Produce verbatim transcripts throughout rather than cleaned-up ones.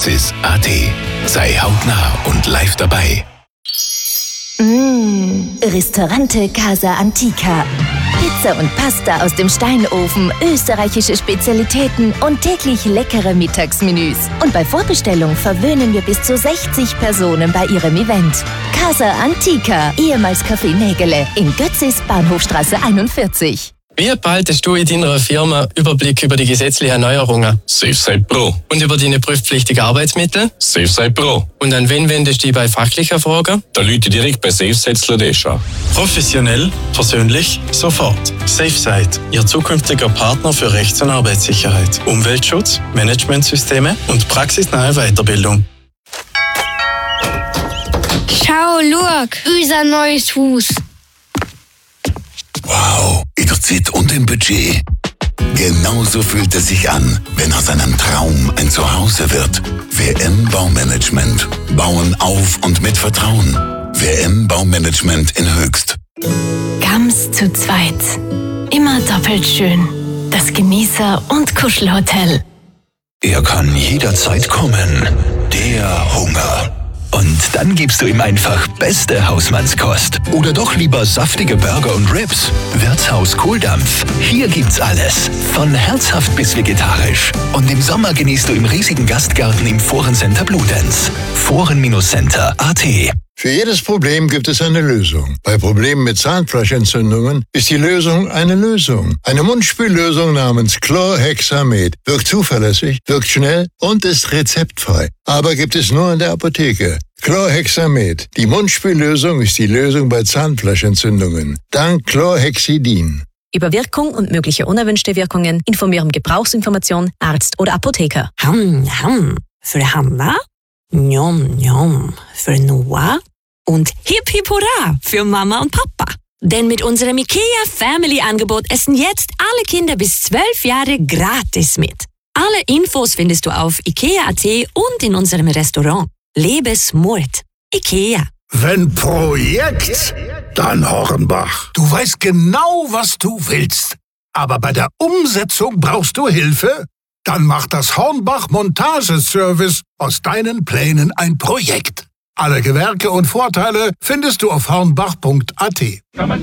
Götzis Punkt a t. Sei hautnah und live dabei. Mmh, Ristorante Casa Antica. Pizza und Pasta aus dem Steinofen, österreichische Spezialitäten und täglich leckere Mittagsmenüs. Und bei Vorbestellung verwöhnen wir bis zu sechzig Personen bei Ihrem Event. Casa Antica, ehemals Café Nägele, in Götzis, Bahnhofstraße einundvierzig. Wie behaltest du in deiner Firma Überblick über die gesetzlichen Neuerungen? SafeSite Pro. Und über deine prüfpflichtigen Arbeitsmittel? SafeSite Pro. Und an wen wendest du dich bei fachlichen Fragen? Da Leute direkt bei SafeSite Sladesha. Professionell, persönlich, sofort. SafeSite, Ihr zukünftiger Partner für Rechts- und Arbeitssicherheit, Umweltschutz, Managementsysteme und praxisnahe Weiterbildung. Schau, schau, unser neues Haus. Wow, in der Zeit und im Budget. Genauso fühlt es sich an, wenn aus einem Traum ein Zuhause wird. W M Baumanagement. Bauen auf und mit Vertrauen. W M Baumanagement in Höchst. Ganz zu zweit. Immer doppelt schön. Das Genießer- und Kuschelhotel. Er kann jederzeit kommen. Der Hunger. Und dann gibst du ihm einfach beste Hausmannskost. Oder doch lieber saftige Burger und Ribs. Wirtshaus Kohldampf. Hier gibt's alles. Von herzhaft bis vegetarisch. Und im Sommer genießt du im riesigen Gastgarten im Forencenter Bludenz. foren Center Punkt a t. Für jedes Problem gibt es eine Lösung. Bei Problemen mit Zahnfleischentzündungen ist die Lösung eine Lösung. Eine Mundspüllösung namens Chlorhexamed wirkt zuverlässig, wirkt schnell und ist rezeptfrei. Aber gibt es nur in der Apotheke. Chlorhexamed. Die Mundspüllösung ist die Lösung bei Zahnfleischentzündungen. Dank Chlorhexidin. Über Wirkung und mögliche unerwünschte Wirkungen informieren Gebrauchsinformation, Arzt oder Apotheker. Ham, ham. Für Hanna, njom, njom. Für Noah und hip hip hurra für Mama und Papa. Denn mit unserem IKEA Family Angebot essen jetzt alle Kinder bis zwölf Jahre gratis mit. Alle Infos findest du auf ikea punkt a t und in unserem Restaurant. Lebe smart. IKEA. Wenn Projekt, dann Hornbach. Du weißt genau, was du willst. Aber bei der Umsetzung brauchst du Hilfe? Dann macht das Hornbach Montageservice aus deinen Plänen ein Projekt. Alle Gewerke und Vorteile findest du auf hornbach punkt a t.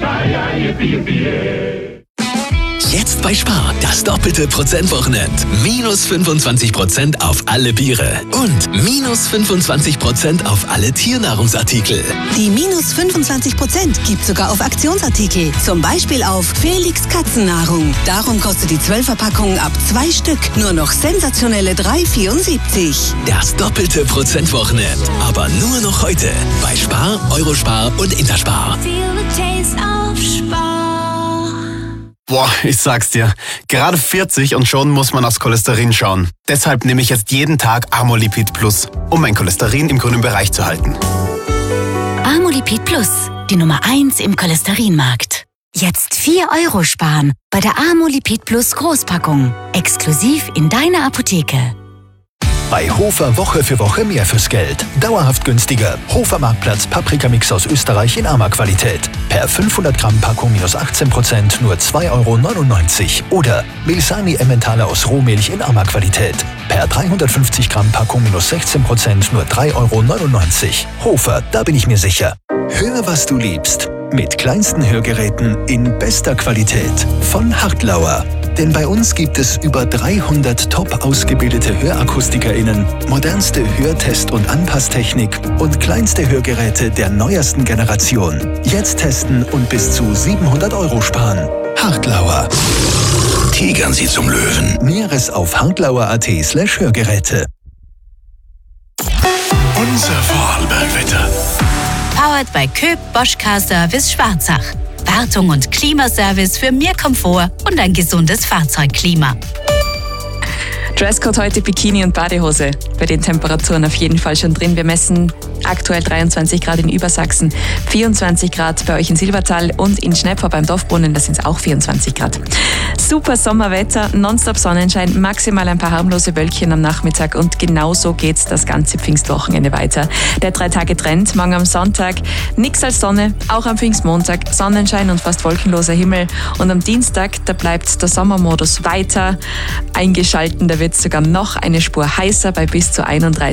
Jetzt bei Spar, das doppelte Prozentwochenend. Minus fünfundzwanzig Prozent auf alle Biere und minus fünfundzwanzig Prozent auf alle Tiernahrungsartikel. Die minus fünfundzwanzig Prozent gibt sogar auf Aktionsartikel. Zum Beispiel auf Felix Katzennahrung. Darum kostet die zwölfer-Packung ab zwei Stück nur noch sensationelle drei Euro vierundsiebzig. Das doppelte Prozentwochenend. Aber nur noch heute. Bei Spar, Eurospar und Interspar. Boah, ich sag's dir, gerade vierzig und schon muss man aufs Cholesterin schauen. Deshalb nehme ich jetzt jeden Tag Amolipid Plus, um mein Cholesterin im grünen Bereich zu halten. Amolipid Plus, die Nummer eins im Cholesterinmarkt. Jetzt vier Euro sparen bei der Amolipid Plus Großpackung. Exklusiv in deiner Apotheke. Bei Hofer Woche für Woche mehr fürs Geld. Dauerhaft günstiger. Hofer Marktplatz Paprikamix aus Österreich in Arma-Qualität. Per fünfhundert Gramm Packung minus achtzehn Prozent nur zwei Euro neunundneunzig. Oder Milsani Emmentaler aus Rohmilch in Arma-Qualität. Per dreihundertfünfzig Gramm Packung minus sechzehn Prozent nur drei Euro neunundneunzig. Hofer, da bin ich mir sicher. Hör, was du liebst. Mit kleinsten Hörgeräten in bester Qualität. Von Hartlauer. Denn bei uns gibt es über dreihundert top ausgebildete HörakustikerInnen, modernste Hörtest- und Anpasstechnik und kleinste Hörgeräte der neuesten Generation. Jetzt testen und bis zu siebenhundert Euro sparen. Hartlauer. Tigern Sie zum Löwen. Näheres auf hartlauer punkt a t slash Hörgeräte. Unser Vorarlbergwetter. Powered by Köb Bosch Car Service Schwarzach. Wartung und Klimaservice für mehr Komfort und ein gesundes Fahrzeugklima. Dresscode heute Bikini und Badehose. Bei den Temperaturen auf jeden Fall schon drin. Wir messen aktuell dreiundzwanzig Grad in Übersachsen, vierundzwanzig Grad bei euch in Silbertal und in Schnepfer beim Dorfbrunnen, da sind es auch vierundzwanzig Grad. Super Sommerwetter, nonstop Sonnenschein, maximal ein paar harmlose Wölkchen am Nachmittag und genauso geht's das ganze Pfingstwochenende weiter. Der Drei-Tage-Trend, morgen am Sonntag nix als Sonne, auch am Pfingstmontag Sonnenschein und fast wolkenloser Himmel und am Dienstag, da bleibt der Sommermodus weiter eingeschalten, da wird es sogar noch eine Spur heißer bei bis zu einunddreißig